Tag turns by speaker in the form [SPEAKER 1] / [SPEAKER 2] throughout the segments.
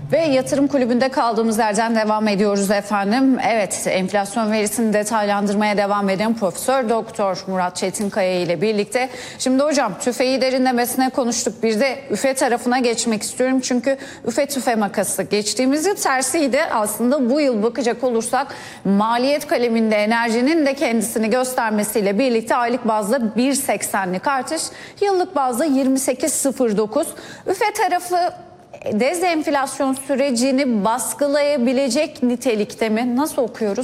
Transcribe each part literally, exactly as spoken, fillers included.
[SPEAKER 1] Ve yatırım kulübünde kaldığımız yerden devam ediyoruz efendim. Evet, enflasyon verisini detaylandırmaya devam eden Profesör Doktor Murat Çetinkaya ile birlikte. Şimdi hocam tüfeği derinlemesine konuştuk. Bir de üfe tarafına geçmek istiyorum. Çünkü üfe tüfe makası geçtiğimiz yıl tersiydi. Aslında bu yıl bakacak olursak maliyet kaleminde enerjinin de kendisini göstermesiyle birlikte aylık bazda bir seksenlik artış, yıllık bazda yirmi sekiz virgül sıfır dokuz. Üfe tarafı dezenflasyon sürecini baskılayabilecek nitelikte mi? Nasıl okuyoruz?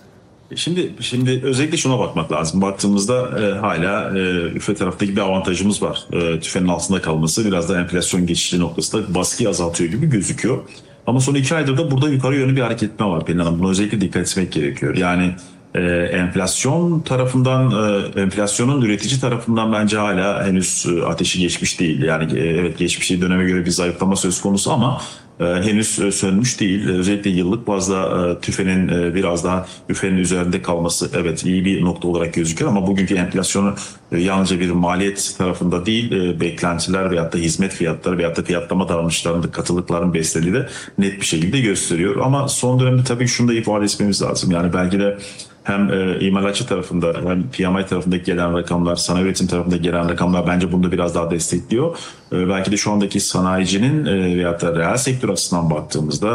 [SPEAKER 2] Şimdi şimdi özellikle şuna bakmak lazım. Baktığımızda e, hala e, üfe taraftaki bir avantajımız var. E, tüfenin altında kalması biraz da enflasyon geçişi noktasında baskıyı azaltıyor gibi gözüküyor. Ama son iki aydır da burada yukarı yönlü bir hareketlenme var Pelin Hanım. Buna özellikle dikkat etmek gerekiyor. Yani e, enflasyon tarafından, e, enflasyonun üretici tarafından bence hala henüz e, ateşi geçmiş değil. Yani e, evet geçmiş döneme göre bir zayıflama söz konusu ama e, henüz e, sönmüş değil. Özellikle yıllık bazda e, tüfenin e, biraz daha üfenin üzerinde kalması evet iyi bir nokta olarak gözüküyor ama bugünkü enflasyonu e, yalnızca bir maliyet tarafında değil, e, beklentiler veyahut da hizmet fiyatları veyahut da fiyatlama davranışlarında katılıkların beslediği de net bir şekilde gösteriyor. Ama son dönemde tabii şunu da ifade etmemiz lazım. Yani belki de hem e, imalatçı tarafında hem P M I tarafındaki gelen rakamlar, sanayi üretim tarafındaki gelen rakamlar bence bunu da biraz daha destekliyor. E, belki de şu andaki sanayicinin e, veyahut da reel sektör açısından baktığımızda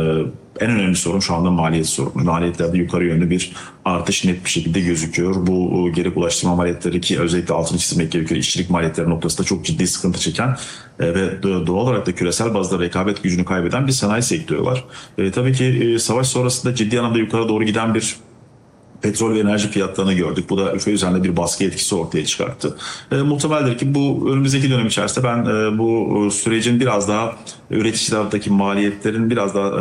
[SPEAKER 2] e, en önemli sorun şu anda maliyet sorunu. Maliyetlerde yukarı yönlü bir artış net bir şekilde gözüküyor. Bu e, gerek ulaştırma maliyetleri ki özellikle altını çizmek gerekiyor. İşçilik maliyetleri noktasında çok ciddi sıkıntı çeken e, ve doğal olarak da küresel bazda rekabet gücünü kaybeden bir sanayi sektörü var. E, tabii ki e, savaş sonrasında ciddi anlamda yukarı doğru giden bir petrol ve enerji fiyatlarını gördük. Bu da üfe üzerinde bir baskı etkisi ortaya çıkarttı. E, muhtemeldir ki bu önümüzdeki dönem içerisinde ben e, bu sürecin biraz daha üretici taraftaki maliyetlerin biraz daha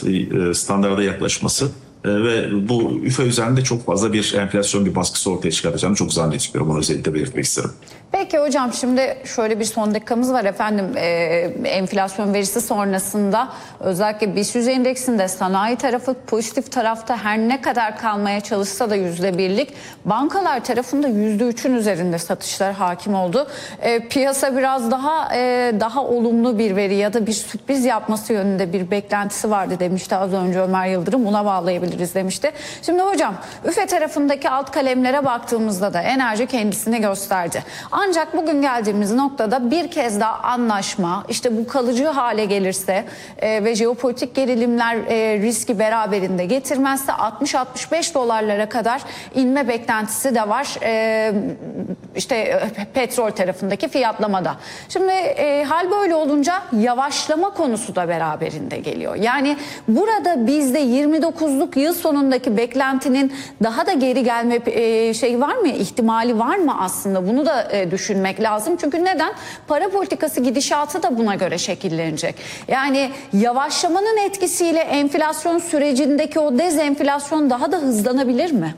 [SPEAKER 2] e, standarda yaklaşması e, ve bu üfe üzerinde çok fazla bir enflasyon bir baskısı ortaya çıkartacağını çok zannetmiyorum. Onu özellikle belirtmek isterim.
[SPEAKER 1] Peki hocam şimdi şöyle bir son dakikamız var efendim. Ee, enflasyon verisi sonrasında özellikle BIST yüz endeksinde sanayi tarafı pozitif tarafta her ne kadar kalmaya çalışsa da yüzde birlik, bankalar tarafında yüzde üçün üzerinde satışlar hakim oldu. Ee, piyasa biraz daha e, daha olumlu bir veri ya da bir sürpriz yapması yönünde bir beklentisi vardı demişti az önce Ömer Yıldırım. Buna bağlayabiliriz demişti. Şimdi hocam üfe tarafındaki alt kalemlere baktığımızda da enerji kendisini gösterdi. Ancak bugün geldiğimiz noktada bir kez daha anlaşma, işte bu kalıcı hale gelirse e, ve jeopolitik gerilimler e, riski beraberinde getirmezse altmış altmış beş dolarlara kadar inme beklentisi de var. E, işte e, petrol tarafındaki fiyatlamada. Şimdi e, hal böyle olunca yavaşlama konusu da beraberinde geliyor. Yani burada bizde yirmi dokuzluk yıl sonundaki beklentinin daha da geri gelme e, şey var mı, ihtimali var mı aslında? Bunu da e, düşünmek lazım. Çünkü neden? Para politikası gidişatı da buna göre şekillenecek. Yani yavaşlamanın etkisiyle enflasyon sürecindeki o dezenflasyon daha da hızlanabilir mi?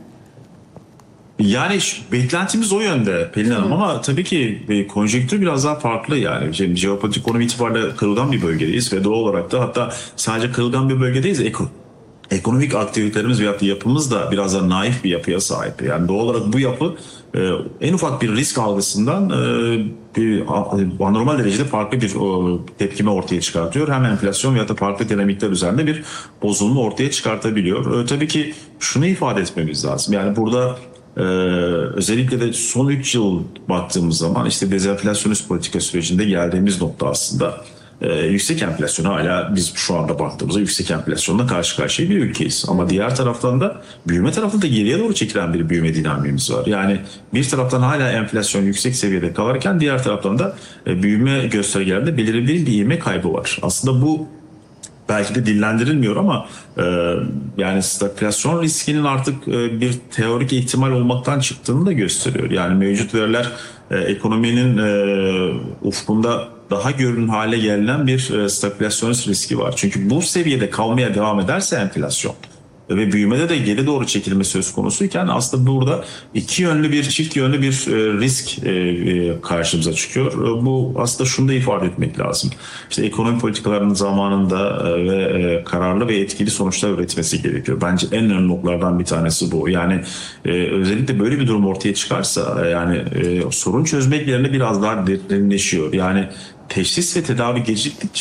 [SPEAKER 2] Yani beklentimiz o yönde Pelin Hanım ama tabii ki konjonktür biraz daha farklı yani. Şimdi jeopolitik konum itibariyle kırılgan bir bölgedeyiz ve doğal olarak da hatta sadece kırılgan bir bölgedeyiz. Eko Ekonomik aktivitelerimiz veyahut da yapımız da biraz da naif bir yapıya sahip. Yani doğal olarak bu yapı e, en ufak bir risk algısından e, bir anormal derecede farklı bir o, tepkime ortaya çıkartıyor. Hem enflasyon veyahut da farklı dinamikler üzerinde bir bozulma ortaya çıkartabiliyor. E, tabii ki şunu ifade etmemiz lazım. Yani burada Ee, özellikle de son üç yıl baktığımız zaman işte dezenflasyonist politika sürecinde geldiğimiz nokta aslında e, yüksek enflasyon hala biz şu anda baktığımızda yüksek enflasyonla karşı karşıya bir ülkeyiz. Ama diğer taraftan da büyüme tarafında geriye doğru çekilen bir büyüme dinamiğimiz var. Yani bir taraftan hala enflasyon yüksek seviyede kalırken diğer taraftan da e, büyüme göstergelerinde belirli bir ivme kaybı var. Aslında bu belki de dillendirilmiyor ama e, yani stagflasyon riskinin artık e, bir teorik ihtimal olmaktan çıktığını da gösteriyor. Yani mevcut veriler e, ekonominin e, ufkunda daha görünür hale gelen bir e, stagflasyonist riski var. Çünkü bu seviyede kalmaya devam ederse enflasyon ve büyümede de geri doğru çekilme söz konusuyken aslında burada iki yönlü bir çift yönlü bir risk karşımıza çıkıyor. Bu aslında şunu da ifade etmek lazım. İşte ekonomi politikalarının zamanında ve kararlı ve etkili sonuçlar üretmesi gerekiyor. Bence en önemli noktalardan bir tanesi bu. Yani özellikle böyle bir durum ortaya çıkarsa yani sorun çözmek yerine biraz daha derinleşiyor. Yani teşhis ve tedavi geciktikçe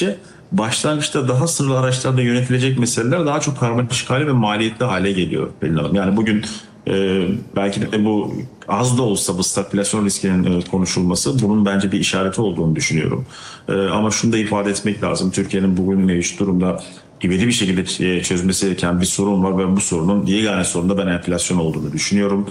[SPEAKER 2] başlangıçta daha sınırlı araçlarla yönetilecek meseleler daha çok karmaşık hale ve maliyetli hale geliyor Pelin Hanım. Yani bugün e, belki de bu az da olsa bu stagflasyon riskinin e, konuşulması bunun bence bir işareti olduğunu düşünüyorum. E, ama şunu da ifade etmek lazım. Türkiye'nin bugün mevcut durumda ivedi bir şekilde çözmesi gereken bir sorun var ve bu sorunun yegane sorunu da ben enflasyon olduğunu düşünüyorum.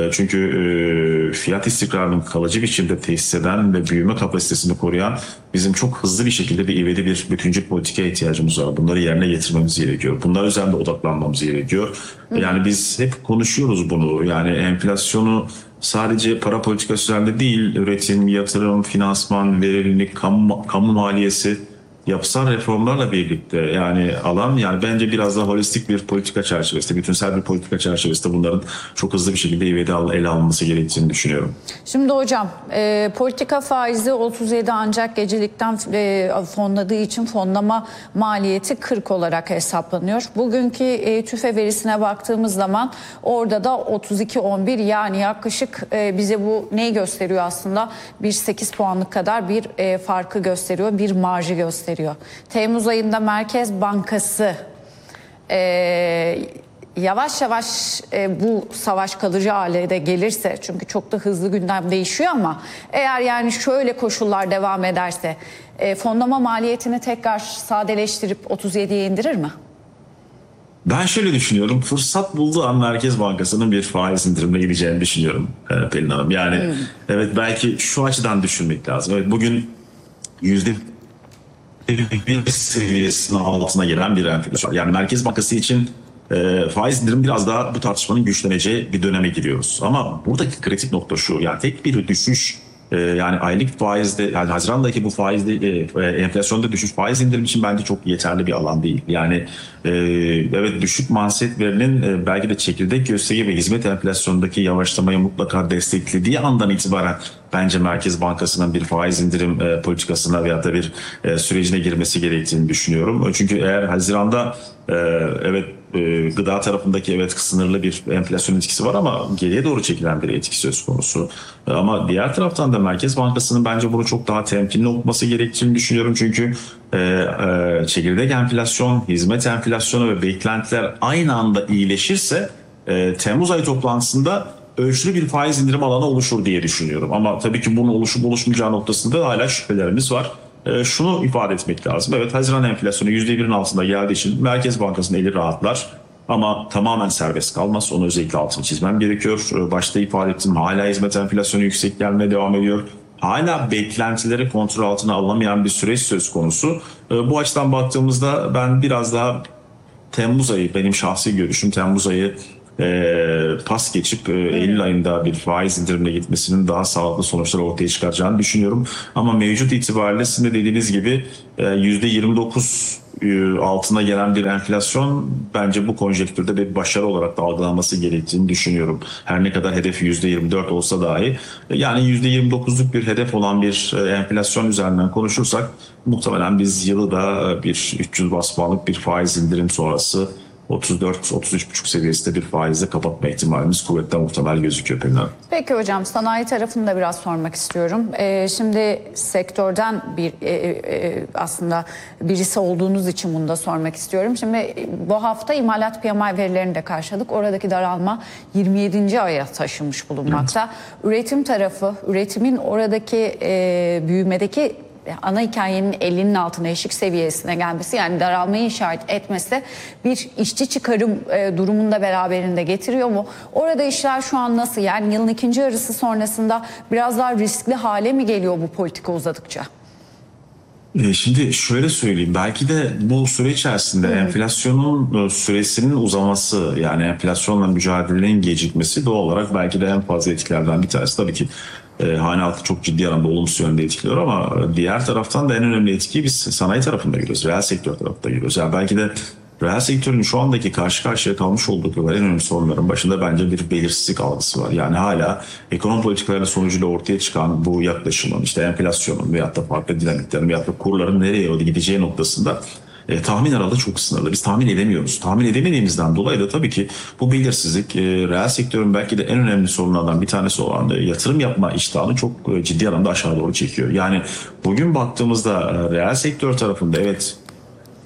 [SPEAKER 2] Çünkü fiyat istikrarının kalıcı biçimde tesis eden ve büyüme kapasitesini koruyan bizim çok hızlı bir şekilde bir ivedi bir bütüncül politikaya ihtiyacımız var. Bunları yerine getirmemiz gerekiyor. Bunlar üzerinde odaklanmamız gerekiyor. Yani biz hep konuşuyoruz bunu. Yani enflasyonu sadece para politikası üzerinde değil, üretim, yatırım, finansman, verimlilik, kamu, kamu maliyesi, yapısal reformlarla birlikte yani alan yani bence biraz daha holistik bir politika çerçevesinde, bütünsel bir politika çerçevesinde bunların çok hızlı bir şekilde ivedi ele alınması gerektiğini düşünüyorum.
[SPEAKER 1] Şimdi hocam e, politika faizi otuz yedi ancak gecelikten e, fonladığı için fonlama maliyeti kırk olarak hesaplanıyor. Bugünkü e, TÜFE verisine baktığımız zaman orada da otuz iki on bir yani yaklaşık e, bize bu neyi gösteriyor aslında? Bir sekiz puanlık kadar bir e, farkı gösteriyor, bir marjı gösteriyor. Temmuz ayında Merkez Bankası e, yavaş yavaş e, bu savaş kalıcı hale de gelirse, çünkü çok da hızlı gündem değişiyor, ama eğer yani şöyle koşullar devam ederse e, fonlama maliyetini tekrar sadeleştirip otuz yediye indirir mi?
[SPEAKER 2] Ben şöyle düşünüyorum. Fırsat bulduğu an Merkez Bankası'nın bir faiz indirimine gideceğini düşünüyorum Pelin Hanım. Yani hmm. evet, belki şu açıdan düşünmek lazım. Evet, bugün yüzde bir seviyesinin altına gelen bir enflasyon. Yani Merkez Bankası için e, faiz indirim biraz daha bu tartışmanın güçleneceği bir döneme giriyoruz. Ama buradaki kritik nokta şu: yani tek bir düşüş, e, yani aylık faizde, yani Haziran'daki bu faizde e, enflasyonda düşüş faiz indirim için bence çok yeterli bir alan değil. Yani e, evet, düşük manşet verinin e, belki de çekirdek gösterge ve hizmet enflasyonundaki yavaşlamayı mutlaka desteklediği andan itibaren bence Merkez Bankası'nın bir faiz indirim e, politikasına veya da bir e, sürecine girmesi gerektiğini düşünüyorum. Çünkü eğer Haziran'da e, evet e, gıda tarafındaki evet sınırlı bir enflasyon etkisi var ama geriye doğru çekilen bir etki söz konusu. E, ama diğer taraftan da Merkez Bankası'nın bence bunu çok daha temkinli olması gerektiğini düşünüyorum. Çünkü e, e, çekirdek enflasyon, hizmet enflasyonu ve beklentiler aynı anda iyileşirse e, Temmuz ayı toplantısında ölçülü bir faiz indirim alanı oluşur diye düşünüyorum. Ama tabii ki bunun oluşup oluşmayacağı noktasında hala şüphelerimiz var. E, şunu ifade etmek lazım. Evet, Haziran enflasyonu yüzde birin altında geldiği için Merkez Bankası'nın eli rahatlar. Ama tamamen serbest kalmaz. Onu özellikle altını çizmem gerekiyor. E, başta ifade ettim, hala hizmet enflasyonu yüksek gelmeye devam ediyor. Hala beklentileri kontrol altına alınamayan bir süreç söz konusu. E, bu açıdan baktığımızda ben biraz daha Temmuz ayı, benim şahsi görüşüm Temmuz ayı E, pas geçip e, Eylül ayında bir faiz indirimine gitmesinin daha sağlıklı sonuçlar ortaya çıkaracağını düşünüyorum. Ama mevcut itibariyle sizin de dediğiniz gibi e, yüzde yirmi dokuz e, altına gelen bir enflasyon bence bu konjektürde bir başarı olarak da algılanması gerektiğini düşünüyorum. Her ne kadar hedefi yüzde yirmi dört olsa dahi, yani yüzde yirmi dokuzluk bir hedef olan bir e, enflasyon üzerinden konuşursak muhtemelen biz yılı da e, bir üç yüz bas puanlık bir faiz indirim sonrası otuz dört otuz üç buçuk seviyesinde bir faizle kapatma ihtimalimiz kuvvetten muhtemel gözüküyor Pelin Hanım.
[SPEAKER 1] Peki hocam, sanayi tarafını da biraz sormak istiyorum. Ee, şimdi sektörden bir e, e, aslında birisi olduğunuz için bunu da sormak istiyorum. Şimdi bu hafta imalat P M I verilerini de karşıladık. Oradaki daralma yirmi yedinci aya taşınmış bulunmakta. Evet. Üretim tarafı, üretimin oradaki e, büyümedeki ana hikayenin ellinin altına, eşik seviyesine gelmesi, yani daralmayı işaret etmesi bir işçi çıkarım e, durumunda beraberinde getiriyor mu? Orada işler şu an nasıl? Yani yılın ikinci yarısı sonrasında biraz daha riskli hale mi geliyor bu politika uzadıkça?
[SPEAKER 2] Şimdi şöyle söyleyeyim, belki de bu süre içerisinde hmm. enflasyonun süresinin uzaması, yani enflasyonla mücadelenin gecikmesi doğal olarak belki de en fazla etkilerden bir tanesi. Tabii ki e, hane halkı çok ciddi anlamda olumsuz yönde etkiliyor ama diğer taraftan da en önemli etkiyi biz sanayi tarafında görüyoruz, reel sektör tarafında görüyoruz. Yani belki de reel sektörün şu andaki karşı karşıya kalmış olduğu en önemli sorunların başında bence bir belirsizlik algısı var. Yani hala ekonomi politikaları sonucuyla ortaya çıkan bu yaklaşımın, işte enflasyonun veyahut da farklı dinamiklerin veyahut da kurların nereye gideceği noktasında E, tahmin aralığı çok sınırlı. Biz tahmin edemiyoruz. Tahmin edemediğimizden dolayı da tabii ki bu belirsizlik e, reel sektörün belki de en önemli sorunlardan bir tanesi olan e, yatırım yapma iştahını çok e, ciddi anlamda aşağı doğru çekiyor. Yani bugün baktığımızda e, reel sektör tarafında evet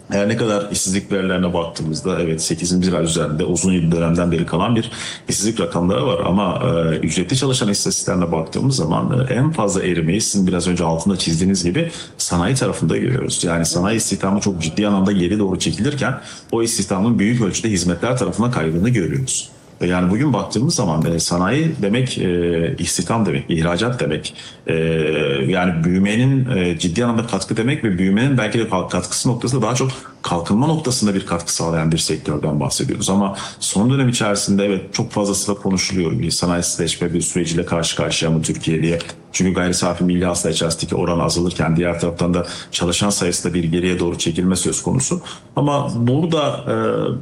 [SPEAKER 2] Her ne kadar işsizlik verilerine baktığımızda evet sekizin biraz üzerinde uzun dönemden beri kalan bir işsizlik rakamları var ama e, ücretli çalışan istatistiklerine baktığımız zaman e, en fazla erimeyi sizin biraz önce altında çizdiğiniz gibi sanayi tarafında görüyoruz. Yani sanayi istihdamı çok ciddi anlamda geri doğru çekilirken o istihdamın büyük ölçüde hizmetler tarafına kaydığını görüyoruz. Yani bugün baktığımız zaman e, sanayi demek e, istihdam demek, ihracat demek. E, yani büyümenin e, ciddi anlamda katkı demek ve büyümenin belki de katkısı noktasında daha çok kalkınma noktasında bir katkı sağlayan bir sektörden bahsediyoruz. Ama son dönem içerisinde evet çok fazlasıyla konuşuluyor. Bir sanayisileşme bir süreciyle karşı karşıya mı Türkiye diye. Çünkü gayri safi milli hasıla içerisindeki oran azalırken diğer taraftan da çalışan sayısında bir geriye doğru çekilme söz konusu. Ama burada e,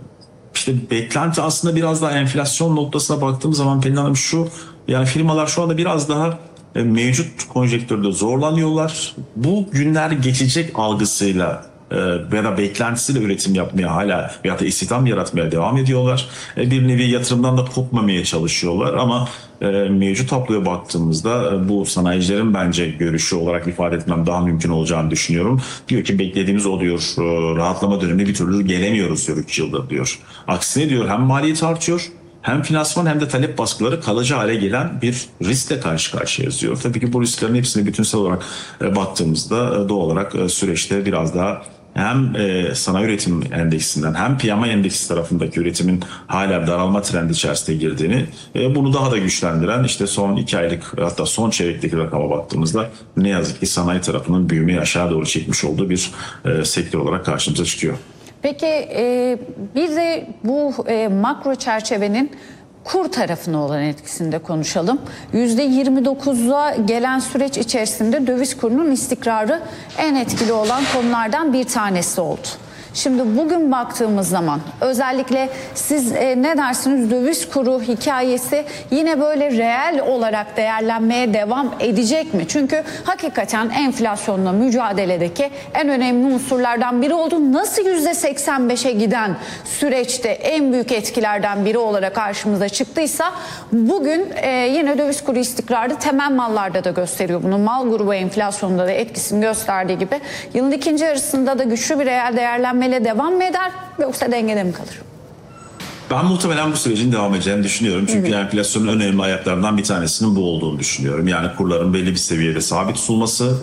[SPEAKER 2] İşte beklenti aslında biraz daha enflasyon noktasına baktığım zaman Pelin Hanım şu, yani firmalar şu anda biraz daha e, mevcut konjektürde zorlanıyorlar. Bu günler geçecek algısıyla e, ya da beklentisiyle üretim yapmaya hala ya da istihdam yaratmaya devam ediyorlar. E, bir nevi yatırımdan da kopmamaya çalışıyorlar ama e, mevcut tabloya baktığımızda e, bu sanayicilerin bence görüşü olarak ifade etmem daha mümkün olacağını düşünüyorum. Diyor ki beklediğimiz o diyor e, rahatlama dönemine bir türlü gelemiyoruz diyor üç yıldır diyor. Aksine diyor hem maliyet artıyor hem finansman hem de talep baskıları kalıcı hale gelen bir riskle karşı karşıyayız diyor. Tabii ki bu risklerin hepsini bütünsel olarak e, baktığımızda e, doğal olarak e, süreçte biraz daha hem e, sanayi üretim endeksinden hem P M I endeksi tarafındaki üretimin hala daralma trendi içerisinde girdiğini, e, bunu daha da güçlendiren işte son iki aylık hatta son çeyrekteki rakama baktığımızda ne yazık ki sanayi tarafının büyümeyi aşağı doğru çekmiş olduğu bir e, sektör olarak karşımıza çıkıyor.
[SPEAKER 1] Peki e, bir de bu e, makro çerçevenin kur tarafına olan etkisini de konuşalım. yüzde yirmi dokuza gelen süreç içerisinde döviz kurunun istikrarı en etkili olan konulardan bir tanesi oldu. Şimdi bugün baktığımız zaman özellikle siz e, ne dersiniz, döviz kuru hikayesi yine böyle reel olarak değerlenmeye devam edecek mi? Çünkü hakikaten enflasyonla mücadeledeki en önemli unsurlardan biri oldu. Nasıl yüzde seksen beşe giden süreçte en büyük etkilerden biri olarak karşımıza çıktıysa bugün e, yine döviz kuru istikrarı temel mallarda da gösteriyor bunu. Mal grubu enflasyonunda da etkisini gösterdiği gibi yılın ikinci yarısında da güçlü bir reel değerlenme devam mı eder yoksa dengede mi kalır?
[SPEAKER 2] Ben muhtemelen bu sürecin devam edeceğini düşünüyorum. Çünkü hı hı. enflasyonun önemli ayaklarından bir tanesinin bu olduğunu düşünüyorum. Yani kurların belli bir seviyede sabit tutulması,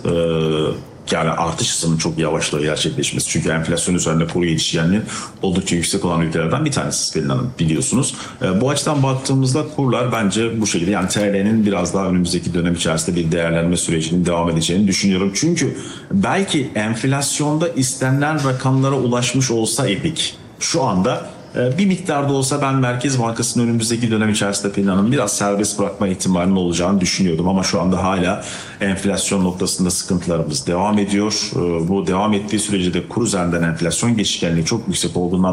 [SPEAKER 2] e, yani artış hızının çok yavaşlığı gerçekleşmesi. Çünkü enflasyon üzerinde kuru yetişkenliğin oldukça yüksek olan ülkelerden bir tanesi Pelin Hanım, biliyorsunuz. E, bu açıdan baktığımızda kurlar bence bu şekilde, yani T L'nin biraz daha önümüzdeki dönem içerisinde bir değerlenme sürecinin devam edeceğini düşünüyorum. Çünkü belki enflasyonda istenilen rakamlara ulaşmış olsa idik şu anda bir miktarda olsa ben Merkez Bankası'nın önümüzdeki dönem içerisinde Pelin Hanım biraz serbest bırakma ihtimalinin olacağını düşünüyordum. Ama şu anda hala enflasyon noktasında sıkıntılarımız devam ediyor. Bu devam ettiği sürece de kur üzerinden enflasyon geçişkenliği çok yüksek olduğundan